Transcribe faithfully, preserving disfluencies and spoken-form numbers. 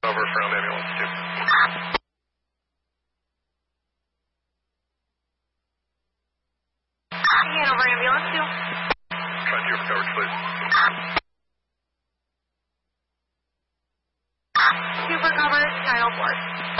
over from ambulance two. Hanover ambulance two. Try to your coverage, please. Super coverage, nine oh four.